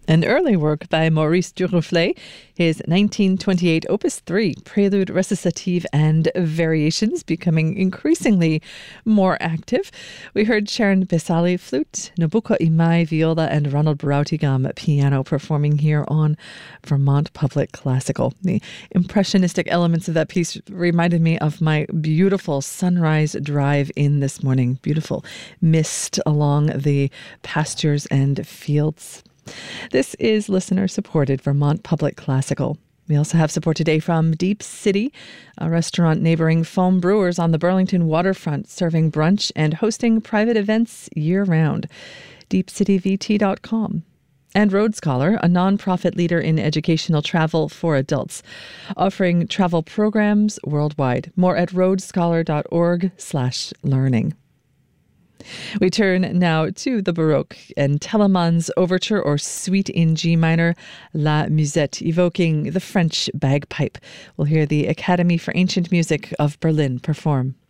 An early work by Maurice Duruflé, his 1928 Opus 3, Prelude, Recitative and Variations, becoming increasingly more active. We heard Sharon Besali flute, Nabucco Imai viola and Ronald Brautigam piano performing here on Vermont Public Classical. The impressionistic elements of that piece reminded me of my beautiful sunrise drive in this morning. Beautiful mist along the pastures and fields. This is listener-supported Vermont Public Classical. We also have support today from Deep City, a restaurant neighboring Foam Brewers on the Burlington waterfront, serving brunch and hosting private events year-round. deepcityvt.com. And Road Scholar, a nonprofit leader in educational travel for adults, offering travel programs worldwide. More at roadscholar.org/learning. We turn now to the Baroque and Telemann's overture or suite in G minor, La Musette, evoking the French bagpipe. We'll hear the Academy for Ancient Music of Berlin perform.